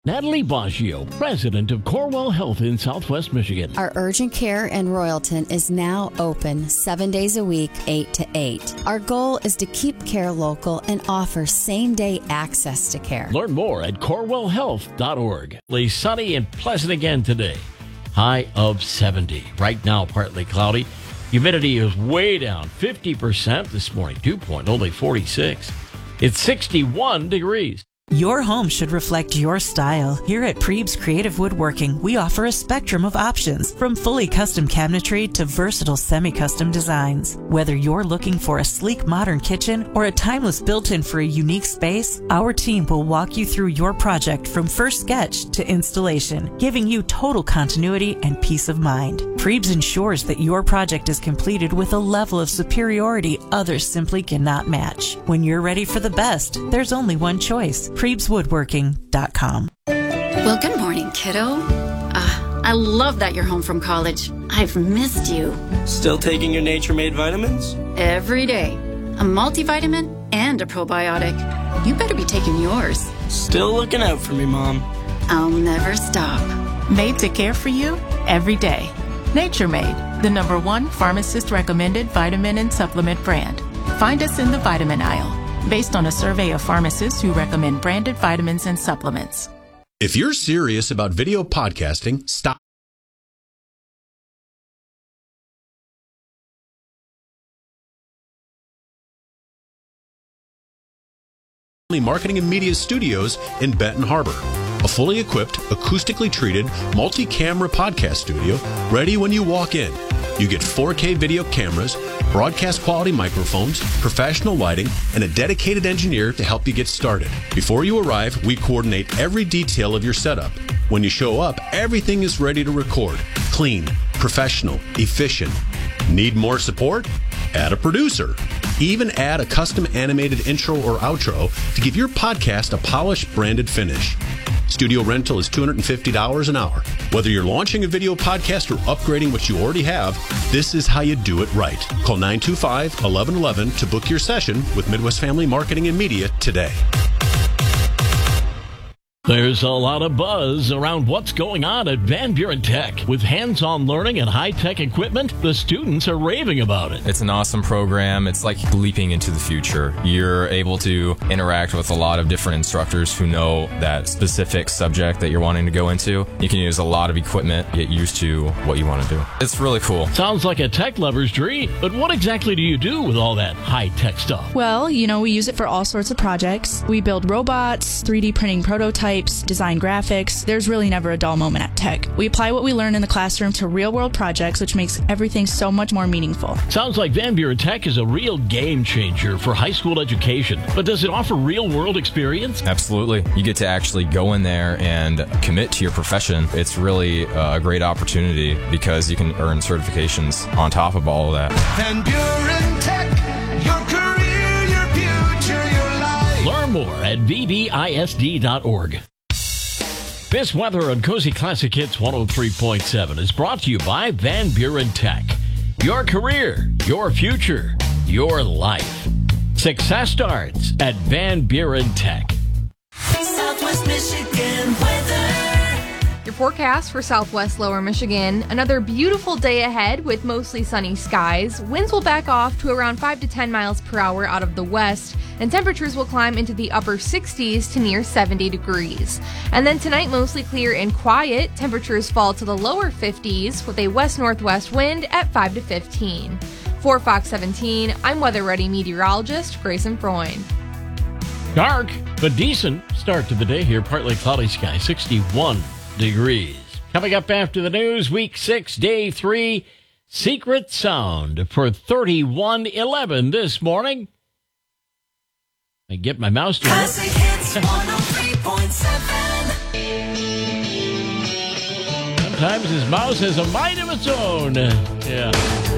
Natalie Baggio, president of Corewell Health in Southwest Michigan. Our urgent care in Royalton is now open 7 days a week, 8 to 8. Our goal is to keep care local and offer same-day access to care. Learn more at corewellhealth.org. Sunny and pleasant again today. High of 70. Right now, partly cloudy. Humidity is way down, 50% this morning. Dew point, only 46. It's 61 degrees. Your home should reflect your style. Here at Preeb's Creative Woodworking, we offer a spectrum of options, from fully custom cabinetry to versatile semi-custom designs. Whether you're looking for a sleek modern kitchen or a timeless built-in for a unique space, our team will walk you through your project from first sketch to installation, giving you total continuity and peace of mind. Preeb's ensures that your project is completed with a level of superiority others simply cannot match. When you're ready for the best, there's only one choice. PreebsWoodworking.com. Well, good morning, kiddo. I love that you're home from college. I've missed you. Still taking your Nature Made vitamins? Every day. A multivitamin and a probiotic. You better be taking yours. Still looking out for me, Mom. I'll never stop. Made to care for you every day. Nature Made, the #1 pharmacist-recommended vitamin and supplement brand. Find us in the vitamin aisle, based on a survey of pharmacists who recommend branded vitamins and supplements. If you're serious about video podcasting, stop. Marketing and Media Studios in Benton Harbor. A fully equipped, acoustically treated, multi-camera podcast studio ready when you walk in. You get 4K video cameras, broadcast quality microphones, professional lighting, and a dedicated engineer to help you get started. Before you arrive, we coordinate every detail of your setup. When you show up, everything is ready to record. Clean, professional, efficient. Need more support? Add a producer. Even add a custom animated intro or outro to give your podcast a polished, branded finish. Studio rental is $250 an hour. Whether you're launching a video podcast or upgrading what you already have, this is how you do it right. Call 925-1111 to book your session with Midwest Family Marketing and Media today. There's a lot of buzz around what's going on at Van Buren Tech. With hands-on learning and high-tech equipment, the students are raving about it. It's an awesome program. It's like leaping into the future. You're able to interact with a lot of different instructors who know that specific subject that you're wanting to go into. You can use a lot of equipment, get used to what you want to do. It's really cool. Sounds like a tech lover's dream, but what exactly do you do with all that high-tech stuff? Well, we use it for all sorts of projects. We build robots, 3D printing prototypes, design graphics. There's really never a dull moment at Tech. We apply what we learn in the classroom to real-world projects, which makes everything so much more meaningful. Sounds like Van Buren Tech is a real game changer for high school education. But does it offer real-world experience? Absolutely. You get to actually go in there and commit to your profession. It's really a great opportunity because you can earn certifications on top of all of that. Van Buren Tech, your career, your future, your life. Learn more at vbisd.org. This weather on Cozy Classic Hits 103.7 is brought to you by Van Buren Tech. Your career, your future, your life. Success starts at Van Buren Tech. Southwest Michigan weather. Your forecast for Southwest Lower Michigan. Another beautiful day ahead with mostly sunny skies. Winds will back off to around 5 to 10 miles per hour out of the west, and temperatures will climb into the upper 60s to near 70 degrees. And then tonight, mostly clear and quiet. Temperatures fall to the lower 50s with a west-northwest wind at 5 to 15. For Fox 17, I'm Weather Ready meteorologist Grayson Freund. Dark, but decent start to the day here. Partly cloudy sky, 61 degrees. Coming up after the news, week 6, day 3, Secret Sound for 3111 this morning. I get my mouse to Classic Hits 103.7. Sometimes his mouse has a mind of its own. Yeah.